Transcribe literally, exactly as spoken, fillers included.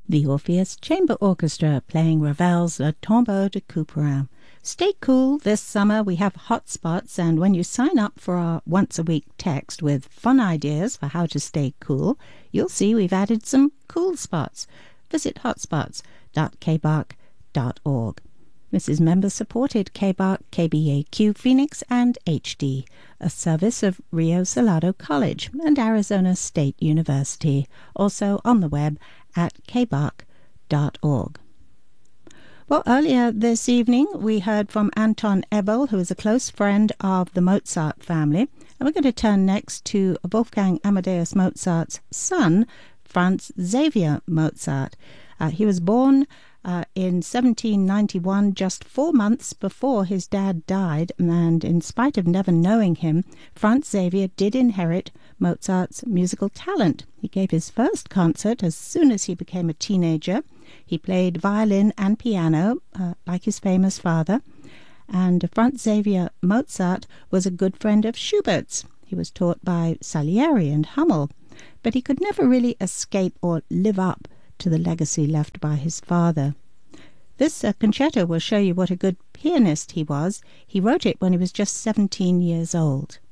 The Orpheus Chamber Orchestra playing Ravel's Le Tombeau de Couperin. Stay cool this summer. We have hot spots, and when you sign up for our once-a-week text with fun ideas for how to stay cool, you'll see we've added some cool spots. Visit hotspots dot k b a r c dot org. This is member-supported K B A R C, K B A Q Phoenix, and H D, a service of Rio Salado College and Arizona State University, also on the web at k b a r c dot org. Well, earlier this evening we heard from Anton Ebel, who is a close friend of the Mozart family, and we're going to turn next to Wolfgang Amadeus Mozart's son, Franz Xaver Mozart. Uh, he was born Uh, in seventeen ninety-one, just four months before his dad died, and in spite of never knowing him, Franz Xaver did inherit Mozart's musical talent. He gave his first concert as soon as he became a teenager. He played violin and piano, uh, like his famous father, and Franz Xaver Mozart was a good friend of Schubert's. He was taught by Salieri and Hummel, but he could never really escape or live up to the legacy left by his father. This uh, concerto will show you what a good pianist he was. He wrote it when he was just seventeen years old.